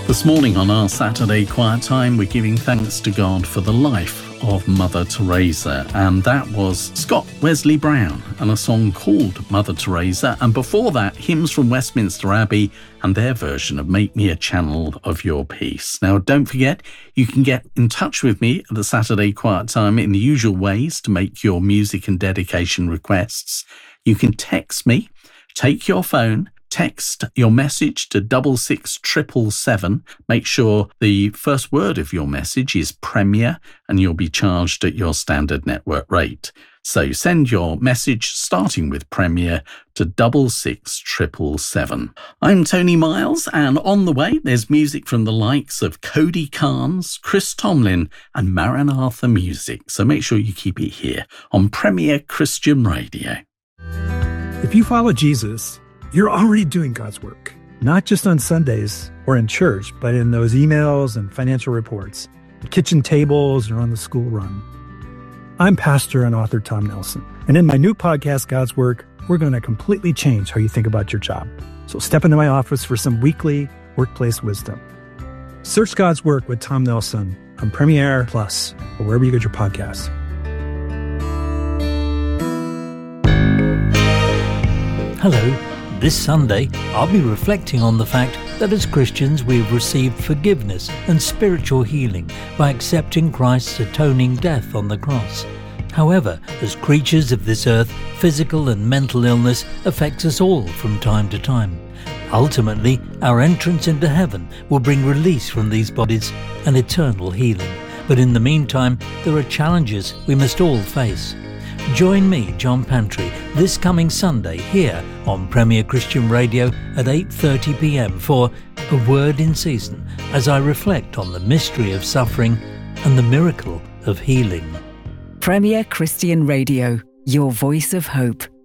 This morning on our Saturday Quiet Time, we're giving thanks to God for the life of Mother Teresa, and that was Scott Wesley Brown and a song called Mother Teresa, and before that, hymns from Westminster Abbey and their version of Make Me a Channel of Your Peace. Now, don't forget, you can get in touch with me at the Saturday Quiet Time in the usual ways to make your music and dedication requests. You can text me, take your phone, text your message to 66777. Make sure the first word of your message is Premier and you'll be charged at your standard network rate. So send your message starting with Premier to 66777. I'm Tony Miles, and on the way there's music from the likes of Cody Carnes, Chris Tomlin and Maranatha Music. So make sure you keep it here on Premier Christian Radio. If you follow Jesus, you're already doing God's work, not just on Sundays or in church, but in those emails and financial reports, the kitchen tables, or on the school run. I'm pastor and author Tom Nelson, and in my new podcast, God's Work, we're going to completely change how you think about your job. So step into my office for some weekly workplace wisdom. Search God's Work with Tom Nelson on Premiere Plus or wherever you get your podcasts. Hello. This Sunday, I'll be reflecting on the fact that as Christians we have received forgiveness and spiritual healing by accepting Christ's atoning death on the cross. However, as creatures of this earth, physical and mental illness affects us all from time to time. Ultimately, our entrance into heaven will bring release from these bodies and eternal healing. But in the meantime, there are challenges we must all face. Join me, John Pantry, this coming Sunday here on Premier Christian Radio at 8:30 p.m. for A Word in Season, as I reflect on the mystery of suffering and the miracle of healing. Premier Christian Radio, your voice of hope.